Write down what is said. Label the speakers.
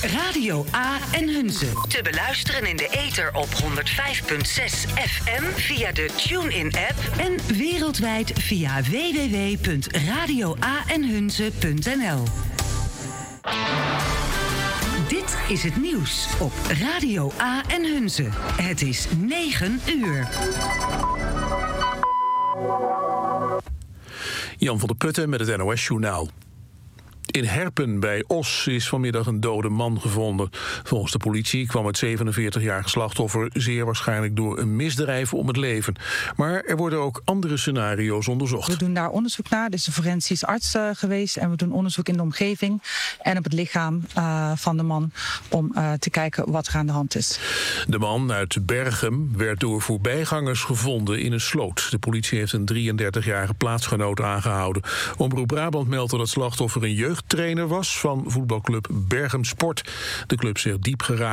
Speaker 1: Radio A en Hunze. Te beluisteren in de ether op 105.6 FM via de TuneIn-app en wereldwijd via www.radioaenhunze.nl. Dit is het nieuws op Radio A en Hunze. Het is 9 uur.
Speaker 2: Jan van der Putten met het NOS-journaal. In Herpen bij Os is vanmiddag een dode man gevonden. Volgens de politie kwam het 47-jarige slachtoffer zeer waarschijnlijk door een misdrijf om het leven. Maar er worden ook andere scenario's onderzocht.
Speaker 3: We doen daar onderzoek naar. Er is een forensisch arts geweest en we doen onderzoek in de omgeving en op het lichaam van de man om te kijken wat er aan de hand is.
Speaker 2: De man uit Berchem werd door voorbijgangers gevonden in een sloot. De politie heeft een 33-jarige plaatsgenoot aangehouden. Omroep Brabant meldt dat het slachtoffer een jeugdtrainer was van voetbalclub Berchem Sport. De club zegt diep geraakt